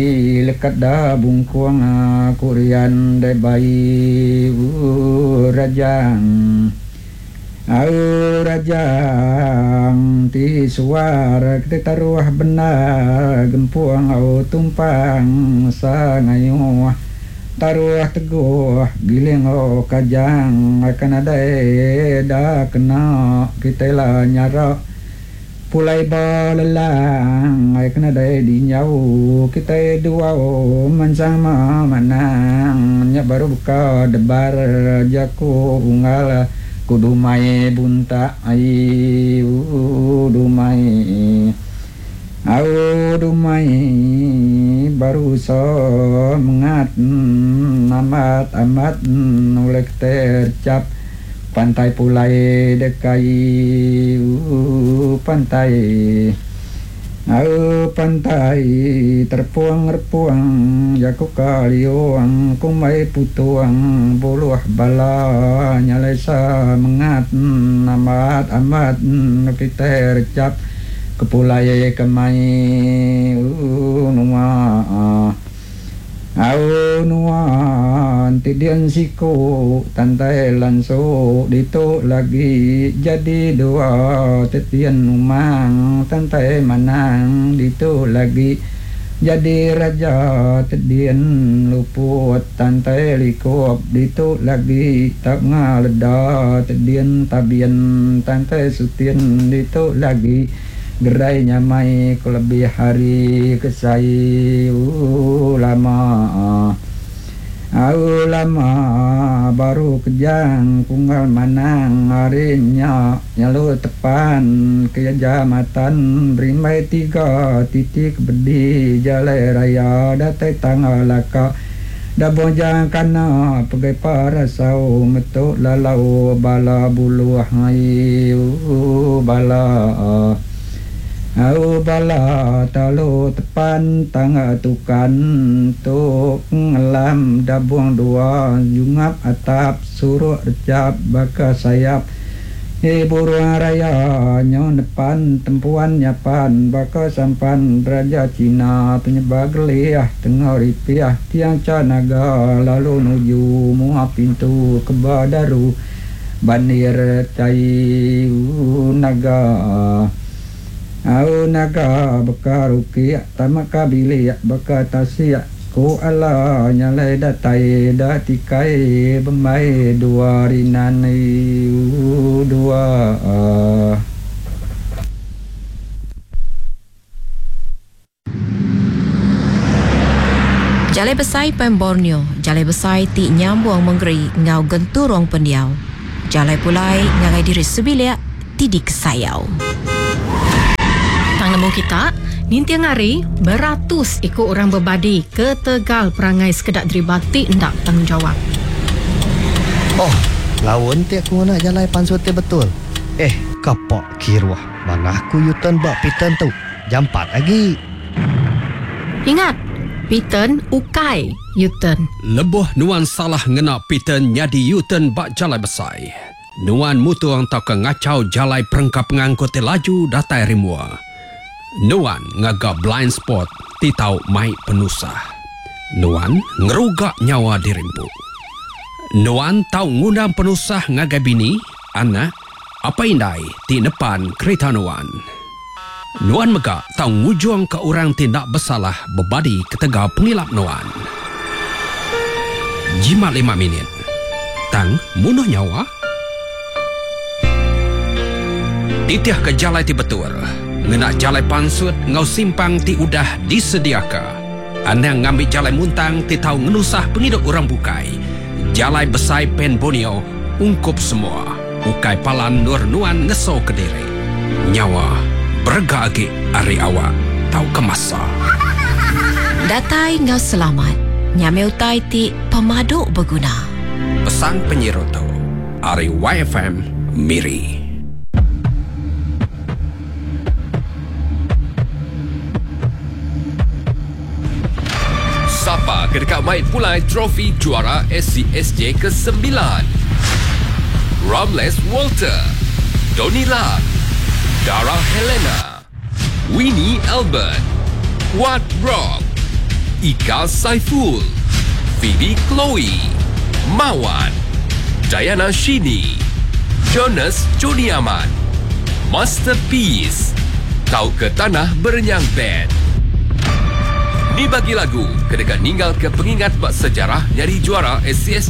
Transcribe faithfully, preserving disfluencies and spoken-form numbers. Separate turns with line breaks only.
lekat dah bungkuang kurian dai bayi rajang au rajang ti suar kita taruh benar gempuang au tumpang sangayu taruh teguh giling o kajang akan ada dah kena kita lah nyarak pulai balelang ai kena dai di nyau kita dua o mansama manang nya baru buka debar jaku unggal kudu mai bunta ai dumai au dumai baru so mengat amat amat nolek tercap pantai pulai dekai uh, pantai au pantai terpuang repuang jaku kaliuang kumai putuang buluh bala nyalesa mengat amat amat kita tercap kepulai kemai uh, nua au nuan tidian siku tantai lanso dito lagi jadi dua tetian numang tantai manang dito lagi jadi raja tedian luput tantai likop dito lagi tak ngaleda tedian tabian tantai sutian dito lagi gerai nyamai ku lebih hari kesai uh, lama au lama baru kejang kunggal manang harinya nyalu tepan kejamatan berimai tiga titik bedi jalai raya datai tanggal laka dabojang kana pegai parasau metuk lalau bala buluh ngai uh, bala uh, au bala talo tepan tangga tukan tuk ngelam dabuang dua jungap atap suruh recap baka sayap e burung raya nyo depan tempuan nyapan baka sampan raja Cina penyebab geliah tengah ripiah tiang canaga lalu nuju mua pintu kebadaru banir cai naga au naga baka rukiak tamaka biliak baka tasiak ku ala nyalai datai datikai bemai dua rinani dua uh.
Jalai besai Pem Borneo, jalai besai ti nyambung menggeri ngau genturong pendiau, jalai pulai ngagai diri sebiliak tidik sayau.
Tang nemu kita, nintiang hari beratus ikut orang berbadi ke Tegal perangai sekedak deribati ndak tanggungjawab.
Oh, lawan ti aku nak jalai pansut betul. Eh, kapok kirwah. Mana aku yutan bak pitan tu. Jam empat lagi.
Ingat, pitan ukai yutan.
Lebuh nuan salah ngena pitan nyadi yutan bak jalai besai. Nuan mutuang tak ngacau jalai perengkap ngangkut laju datai rimua. Nuan ngaga blind spot titau mai penusah. Nuan ngerugak nyawa dirimpu. Nuan tau ngundang penusah ngaga bini, anak, apa indai ti depan kereta Nuan. Nuan megak tau ngujung ke orang tindak bersalah berbadi ketega pengilap Nuan. Jimat lima minit. Tang munuh nyawa. Titiah ke jalai ti betul. Ngena jalai pansut ngau simpang ti udah disediaka. Anang ngambil jalai muntang ti tau ngenusah pengiduk orang bukai. Jalai besai Pen Borneo ungkup semua. Ukai palan nur nuan ngeso kediri. Nyawa berga agi ari awak tau kemasa.
Datai ngau selamat. Nyame utai ti pemaduk berguna.
Pesan penyiroto ari Y F M Miri. Sapa kedekat main pulai trofi juara S C S J ke sembilan. Ramles Walter, Donny Lam, Dara Helena, Winnie Albert, Wat Rock,
Ika Saiful, Phoebe Chloe, Mawan, Diana Shini, Jonas Joni Aman, Masterpiece, Tau ke Tanah Berenyang Band. Ni bagi lagu kedekat ninggal ke pengingat bak sejarah nyari juara S C S